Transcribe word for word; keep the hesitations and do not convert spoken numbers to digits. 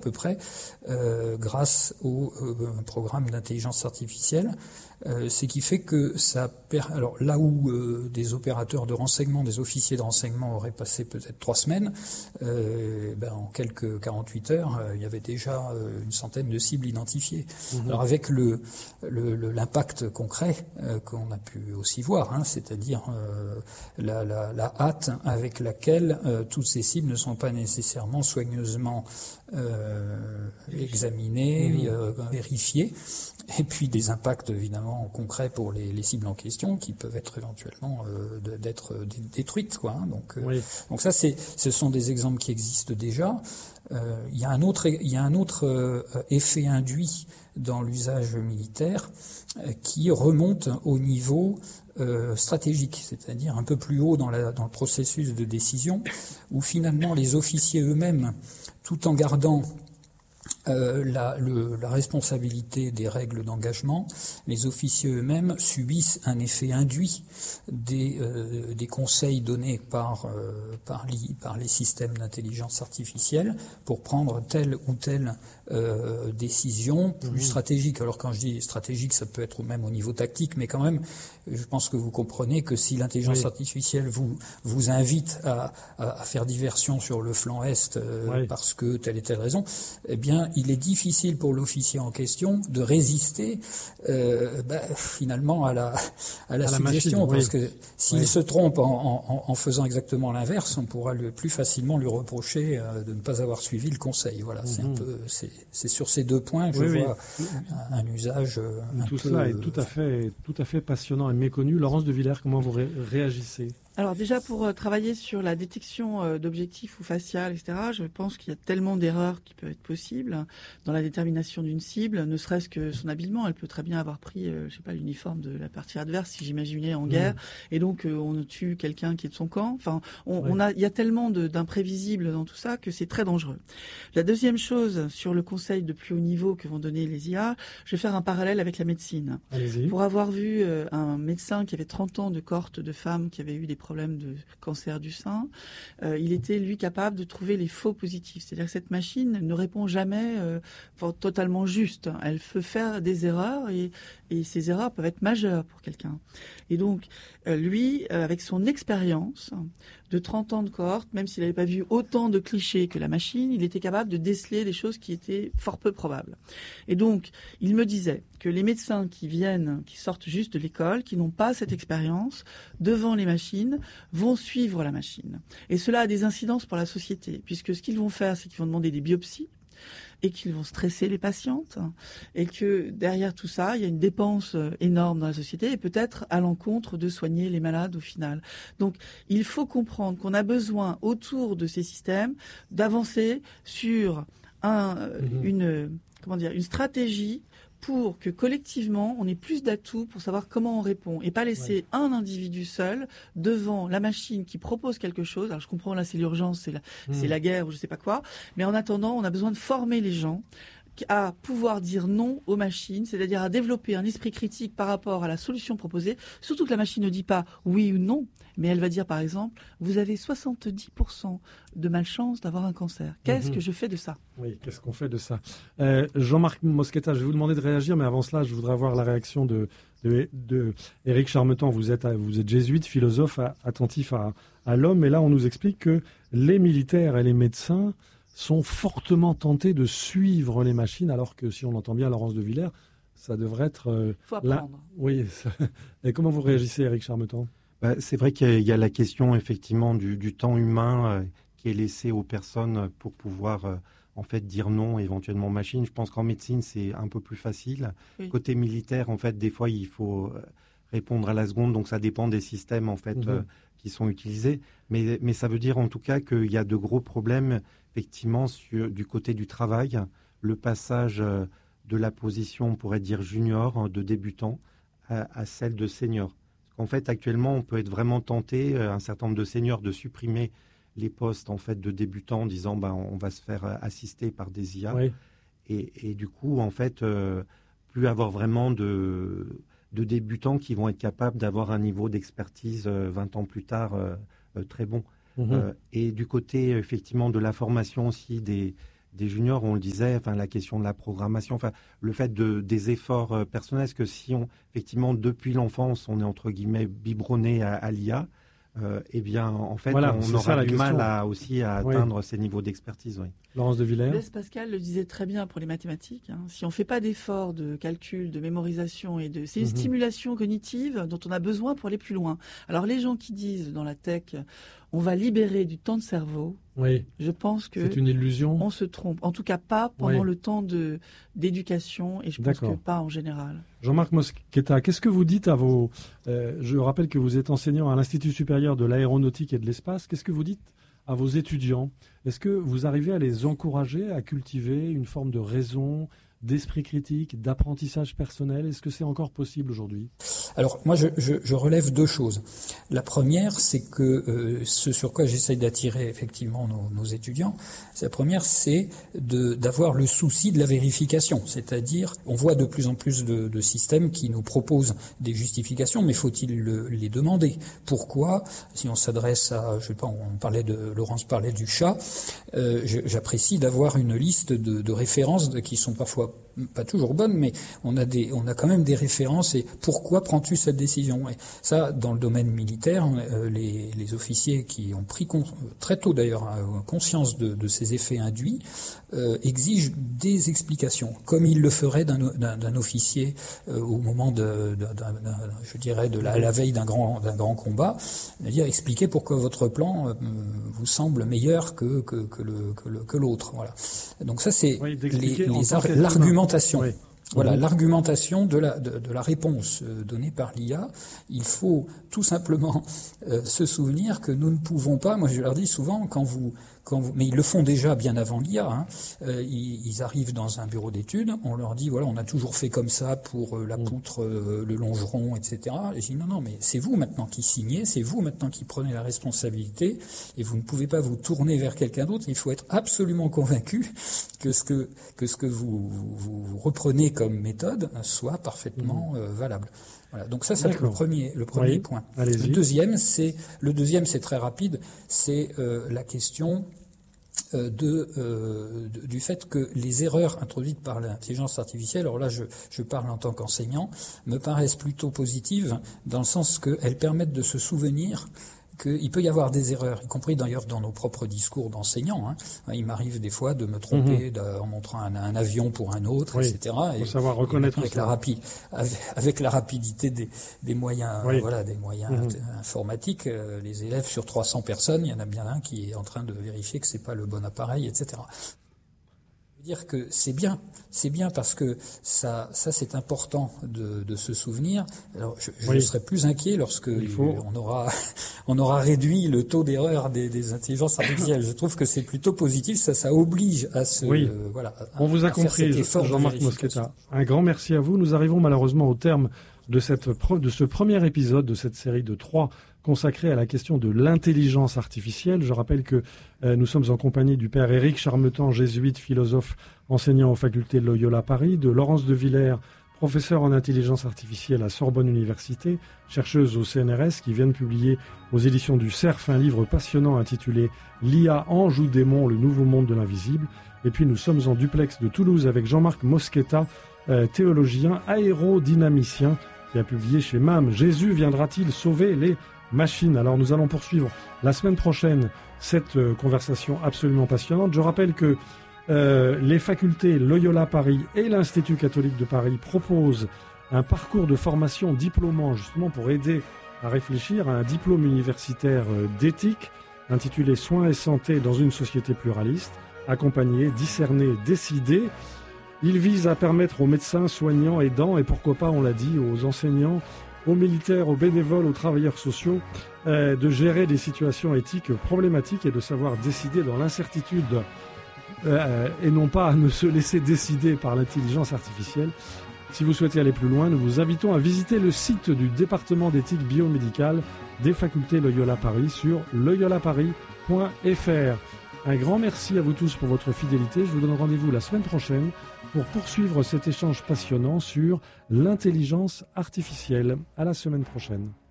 peu près, euh, grâce au euh, programme d'intelligence artificielle. Euh, ce qui fait que ça perd. Alors là où euh, des opérateurs de renseignement, des officiers de renseignement auraient passé peut-être trois semaines, euh, ben, en quelques quarante-huit heures, euh, il y avait déjà euh, une centaine de cibles identifiées. Mmh. Alors avec le, le, le l'impact concret euh, qu'on a pu aussi voir, hein, c'est-à-dire euh, la, la, la hâte avec laquelle euh, toutes ces cibles ne sont pas nécessairement soigneusement euh, examinées, mmh. euh, vérifiées. Et puis des impacts évidemment concrets pour les, les cibles en question qui peuvent être éventuellement euh, de, d'être détruites, quoi. Hein. Donc, euh, oui. donc ça, c'est, ce sont des exemples qui existent déjà. Euh, il y a un autre, il y a un autre euh, effet induit dans l'usage militaire euh, qui remonte au niveau euh, stratégique, c'est-à-dire un peu plus haut dans, la, dans le processus de décision, où finalement les officiers eux-mêmes, tout en gardant Euh, la, le, la responsabilité des règles d'engagement, les officiers eux-mêmes subissent un effet induit des, euh, des conseils donnés par, euh, par, li, par les systèmes d'intelligence artificielle pour prendre telle ou telle euh, décision plus mmh. stratégique. Alors quand je dis stratégique, ça peut être même au niveau tactique, mais quand même, je pense que vous comprenez que si l'intelligence oui. artificielle vous, vous invite à, à, à faire diversion sur le flanc Est euh, oui. parce que telle et telle raison, eh bien, il est difficile pour l'officier en question de résister euh, bah, finalement à la, à la à suggestion, la machine, parce oui. que s'il oui. se trompe en, en, en faisant exactement l'inverse, on pourra le, plus facilement lui reprocher euh, de ne pas avoir suivi le conseil. Voilà, mm-hmm. c'est un peu, c'est, c'est sur ces deux points que oui, je oui. vois un, un usage un tout peu... cela est tout à fait, tout à fait passionnant et méconnu. Laurence de Villers, comment vous ré- réagissez ? Alors déjà, pour euh, travailler sur la détection euh, d'objectifs ou faciales, et cetera, je pense qu'il y a tellement d'erreurs qui peuvent être possibles dans la détermination d'une cible, ne serait-ce que son habillement. Elle peut très bien avoir pris, euh, je sais pas, l'uniforme de la partie adverse, si j'imaginais en guerre, mmh. et donc euh, on tue quelqu'un qui est de son camp. Enfin, on, ouais. on a, il y a tellement de, d'imprévisibles dans tout ça que c'est très dangereux. La deuxième chose, sur le conseil de plus haut niveau que vont donner les I A, je vais faire un parallèle avec la médecine. Allez-y. Pour avoir vu euh, un médecin qui avait trente ans de cohorte de femmes qui avaient eu des problème de cancer du sein, euh, il était, lui, capable de trouver les faux positifs. C'est-à-dire que cette machine ne répond jamais euh, totalement juste. Elle peut faire des erreurs et, et ces erreurs peuvent être majeures pour quelqu'un. Et donc, euh, lui, euh, avec son expérience de trente ans de cohorte, même s'il n'avait pas vu autant de clichés que la machine, il était capable de déceler des choses qui étaient fort peu probables. Et donc, il me disait que les médecins qui viennent, qui sortent juste de l'école, qui n'ont pas cette expérience, devant les machines, vont suivre la machine. Et cela a des incidences pour la société, puisque ce qu'ils vont faire, c'est qu'ils vont demander des biopsies, et qu'ils vont stresser les patientes, et que derrière tout ça, il y a une dépense énorme dans la société, et peut-être à l'encontre de soigner les malades au final. Donc, il faut comprendre qu'on a besoin, autour de ces systèmes, d'avancer sur un, mmh. une, comment dire, une stratégie pour que collectivement, on ait plus d'atouts pour savoir comment on répond et pas laisser ouais. un individu seul devant la machine qui propose quelque chose. Alors je comprends, là c'est l'urgence, c'est la, mmh. c'est la guerre ou je sais pas quoi, mais en attendant, on a besoin de former les gens à pouvoir dire non aux machines, c'est-à-dire à développer un esprit critique par rapport à la solution proposée, surtout que la machine ne dit pas oui ou non, mais elle va dire par exemple, vous avez soixante-dix pour cent de malchance d'avoir un cancer. Qu'est-ce mmh. que je fais de ça ? Oui, qu'est-ce qu'on fait de ça ? euh, Jean-Marc Mosquetta, je vais vous demander de réagir, mais avant cela, je voudrais avoir la réaction de, de, de Éric Charmetan. Vous êtes, vous êtes jésuite, philosophe, à, attentif à, à l'homme, et là on nous explique que les militaires et les médecins sont fortement tentés de suivre les machines, alors que si on entend bien Laurence de Villers, ça devrait être... Euh, faut apprendre. Là, oui. Ça... Et comment vous réagissez, Éric Charmetan ? Bah, c'est vrai qu'il y a, il y a la question effectivement du, du temps humain euh, qui est laissé aux personnes pour pouvoir euh, en fait dire non éventuellement aux machines. Je pense qu'en médecine c'est un peu plus facile. Oui. Côté militaire, en fait, des fois il faut répondre à la seconde, donc ça dépend des systèmes en fait mmh. euh, qui sont utilisés. Mais, mais ça veut dire en tout cas qu'il y a de gros problèmes effectivement sur, du côté du travail, le passage euh, de la position, on pourrait dire junior, de débutant, à, à celle de senior. En fait, actuellement, on peut être vraiment tenté, un certain nombre de seniors, de supprimer les postes en fait de débutants en disant ben, on va se faire assister par des I A. Oui. Et, et du coup, en fait, euh, plus avoir vraiment de, de débutants qui vont être capables d'avoir un niveau d'expertise euh, vingt ans plus tard euh, euh, très bon. Mmh. Euh, et du côté, effectivement, de la formation aussi des, des juniors, on le disait, enfin la question de la programmation, enfin le fait de des efforts euh, personnels, parce que si on effectivement depuis l'enfance on est entre guillemets biberonné à, à l'I A, euh, eh bien en fait voilà, on aura du question. mal à aussi à atteindre oui. ces niveaux d'expertise. Oui. Laurence de Villers. Blaise Pascal le disait très bien pour les mathématiques. Hein. Si on ne fait pas d'efforts de calcul, de mémorisation et de, c'est une mmh. stimulation cognitive dont on a besoin pour aller plus loin. Alors les gens qui disent dans la tech, on va libérer du temps de cerveau. Oui. Je pense que c'est une illusion. On se trompe. En tout cas, pas pendant oui. le temps de d'éducation, et je pense D'accord. que pas en général. Jean-Marc Mosqueta, qu'est-ce que vous dites à vos... Euh, je rappelle que vous êtes enseignant à l'Institut supérieur de l'aéronautique et de l'espace. Qu'est-ce que vous dites à vos étudiants? Est-ce que vous arrivez à les encourager à cultiver une forme de raison, d'esprit critique, d'apprentissage personnel? Est-ce que c'est encore possible aujourd'hui? Alors moi je, je, je relève deux choses. La première, c'est que euh, ce sur quoi j'essaye d'attirer effectivement nos, nos étudiants, la première c'est de, d'avoir le souci de la vérification. C'est-à-dire, on voit de plus en plus de, de systèmes qui nous proposent des justifications, mais faut-il le, les demander? Pourquoi? Si on s'adresse à, je sais pas, on parlait de, Laurence parlait du chat, euh, je, j'apprécie d'avoir une liste de, de références de, qui sont parfois pas toujours bonne, mais on a des, on a quand même des références. Et pourquoi prends-tu cette décision? Et ça, dans le domaine militaire, euh, les, les officiers qui ont pris con, très tôt d'ailleurs conscience de, de ces effets induits euh, exigent des explications, comme ils le feraient d'un, d'un, d'un officier euh, au moment de, de, d'un, d'un, je dirais, de la, la veille d'un grand, d'un grand combat, c'est-à-dire expliquer pourquoi votre plan euh, vous semble meilleur que que, que, le, que, le, que l'autre. Voilà. Donc ça, c'est oui, les, les ar- l'argumentation. Oui. Voilà, mmh. l'argumentation de la, de, de la réponse euh, donnée par l'I A. Il faut tout simplement euh, se souvenir que nous ne pouvons pas, moi je leur dis souvent, quand vous, quand vous, mais ils le font déjà bien avant l'I A, hein, euh, ils, ils arrivent dans un bureau d'études, on leur dit, voilà, on a toujours fait comme ça pour euh, la mmh. poutre, euh, le longeron, et cetera. Et je dis, non, non, mais c'est vous maintenant qui signez, c'est vous maintenant qui prenez la responsabilité, et vous ne pouvez pas vous tourner vers quelqu'un d'autre, il faut être absolument convaincu que ce que, que ce que vous, vous, vous reprenez comme méthode soit parfaitement euh, valable. Voilà. Donc ça, c'est le premier, le premier oui. point. Allez-y. Le deuxième, c'est le deuxième, c'est très rapide, c'est euh, la question euh, de, euh, de du fait que les erreurs introduites par l'intelligence artificielle, alors là, je, je parle en tant qu'enseignant, me paraissent plutôt positives dans le sens qu'elles permettent de se souvenir qu'il peut y avoir des erreurs, y compris d'ailleurs dans nos propres discours d'enseignants. Hein. Il m'arrive des fois de me tromper mmh. en montrant un, un avion pour un autre, oui, et cetera. Il faut savoir reconnaître avec ça. la rapi- avec, avec la rapidité des, des moyens, oui. euh, voilà, des moyens mmh. informatiques, euh, les élèves sur trois cents personnes, il y en a bien un qui est en train de vérifier que c'est pas le bon appareil, et cetera. Dire que c'est bien, c'est bien parce que ça, ça c'est important de, de se souvenir. Alors, je, je oui. serai plus inquiet lorsque faut... on aura, on aura réduit le taux d'erreur des, des intelligences artificielles. Je trouve que c'est plutôt positif. Ça, ça oblige à se, oui. euh, voilà. À, on vous a compris, Jean-Marc Mosqueta. Un grand merci à vous. Nous arrivons malheureusement au terme de cette, de ce premier épisode de cette série de trois consacré à la question de l'intelligence artificielle. Je rappelle que euh, nous sommes en compagnie du père Éric Charmetan, jésuite, philosophe, enseignant aux facultés de Loyola Paris, de Laurence de Villers, professeure en intelligence artificielle à Sorbonne Université, chercheuse au C N R S, qui vient de publier aux éditions du Cerf un livre passionnant intitulé « L'I A ange ou démon, le nouveau monde de l'invisible ». Et puis nous sommes en duplex de Toulouse avec Jean-Marc Mosqueta, euh, théologien, aérodynamicien, qui a publié chez M A M « Jésus viendra-t-il sauver les machines ?» Alors nous allons poursuivre la semaine prochaine cette euh, conversation absolument passionnante. Je rappelle que euh, les facultés Loyola Paris et l'Institut catholique de Paris proposent un parcours de formation diplômant justement pour aider à réfléchir à un diplôme universitaire euh, d'éthique intitulé « Soins et santé dans une société pluraliste », accompagner, discerner, décider. Il vise à permettre aux médecins, soignants, aidants et pourquoi pas, on l'a dit, aux enseignants, aux militaires, aux bénévoles, aux travailleurs sociaux, euh, de gérer des situations éthiques problématiques et de savoir décider dans l'incertitude euh, et non pas à ne se laisser décider par l'intelligence artificielle. Si vous souhaitez aller plus loin, nous vous invitons à visiter le site du département d'éthique biomédicale des facultés Loyola Paris sur loyola paris point f r. Un grand merci à vous tous pour votre fidélité. Je vous donne rendez-vous la semaine prochaine pour poursuivre cet échange passionnant sur l'intelligence artificielle. À la semaine prochaine.